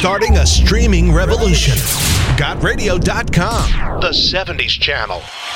starting a streaming revolution. GotRadio.com, the 70s channel.